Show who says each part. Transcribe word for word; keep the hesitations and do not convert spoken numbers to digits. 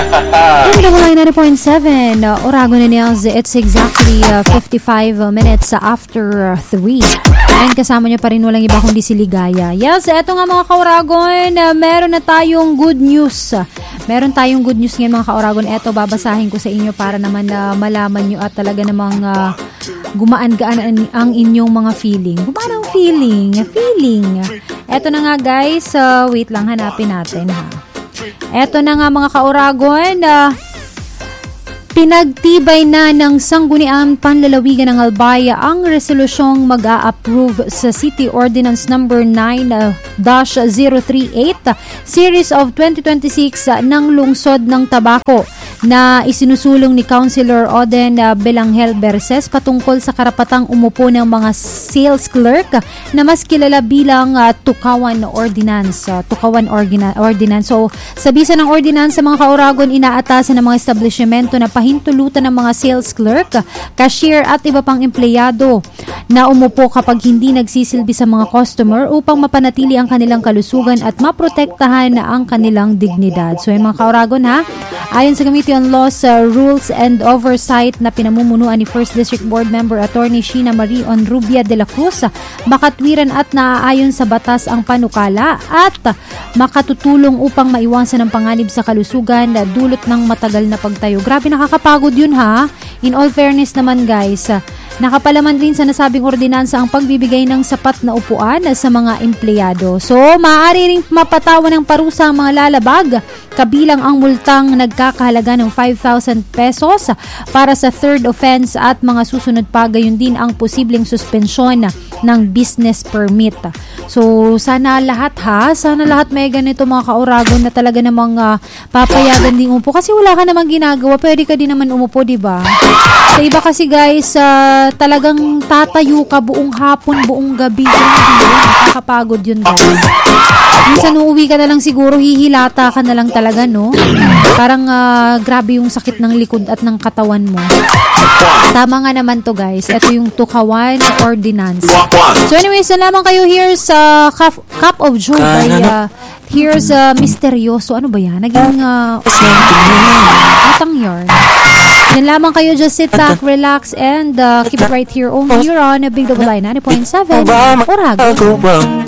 Speaker 1: ninety point seven, uh, Oragon and Nels. It's exactly uh, fifty-five minutes after three. And kasama niyo pa rin walang iba kundi si Ligaya. Yes, eto nga mga ka-Oragon, uh, meron na tayong good news. Meron tayong good news ngayon mga ka-Oragon. Eto, babasahin ko sa inyo para naman na uh, malaman nyo at talaga namang uh, gumaan-gaan ang, ang inyong mga feeling. Gumaan ang feeling. Feeling. Eto na nga guys, uh, wait lang, hanapin natin ha. Eto na nga mga ka-Oragon, uh, pinagtibay na ng Sangguniang Panlalawigan ng Albaya ang resolusyong mag-a-approve sa City Ordinance number nine dash zero three eight Series of twenty twenty-six uh, ng Lungsod ng Tabaco na isinusulong ni Councilor Oden uh, Belanghel Berses patungkol sa karapatang umupo ng mga sales clerk na mas kilala bilang uh, Tukawan Ordinance. Uh, Tukawan Ordina- Ordinance. So, sa bisa ng ordinance sa mga ka-Oragon, inaatasan ng mga establishmento na pahintulutan ng mga sales clerk, cashier at iba pang empleyado na umupo kapag hindi nagsisilbi sa mga customer upang mapanatili ang kanilang kalusugan at maprotektahan ang kanilang dignidad. So, yung mga ka-Oragon ha, ayon sa Committee on Laws, uh, Rules and Oversight na pinamumunuan ni First District Board Member Attorney Sheena Marie Onrubia de la Cruz, makatwiran at naaayon sa batas ang panukala at makatutulong upang maiwasan ang panganib sa kalusugan na dulot ng matagal na pagtayo. Grabe, nakakapagod yun ha. In all fairness naman guys, nakapalaman rin sa nasabing ordinansa ang pagbibigay ng sapat na upuan sa mga empleyado. So, maaari ring mapatawan ng parusa ang mga lalabag, kabilang ang multang nagkakahalaga ng five thousand pesos para sa third offense at mga susunod pa, gayon din ang posibleng suspensyon ng business permit. So, sana lahat ha, sana lahat may ganito mga ka-Oragon na talaga namang uh, papayagan din umupo. Kasi wala ka namang ginagawa, pwede ka din naman umupo, diba? Sa iba kasi guys, uh, talagang tatayo ka buong hapon, buong gabi. Nakakapagod yun guys. Minsan uuwi ka na lang siguro, hihilata ka na lang talaga, no? Parang uh, grabe yung sakit ng likod at ng katawan mo. Tama nga naman to guys. Ito yung Tukawan Ordinance. So anyways, salamat kayo here sa Cup, Cup of Joy by uh, here's uh, Misteryoso. Ano ba yan? Naging uh, atang yarn. Yan lamang kayo, just sit back, relax, and uh, keep it right here only here on Big Double I ninety point seven Oragon.